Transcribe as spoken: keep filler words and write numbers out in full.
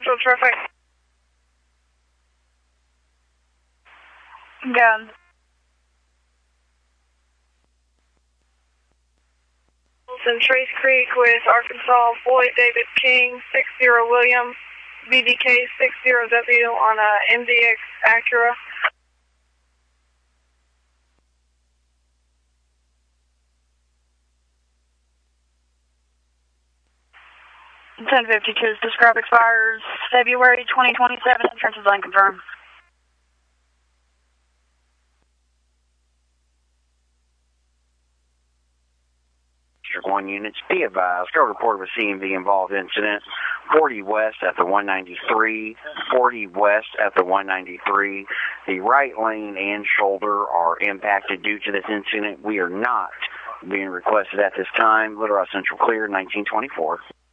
Central traffic. Gun. In Trace Creek with Arkansas, Floyd David King, six zero William, B D K six zero W on a M D X Acura. ten fifty-two, this scrap expires February twenty twenty-seven, entrance is unconfirmed. District one units, be advised, go report of a C M V involved incident, forty west at the one ninety-three, forty west at the one ninety-three. The right lane and shoulder are impacted due to this incident. We are not being requested at this time. Little Rock Central clear, nineteen twenty-four.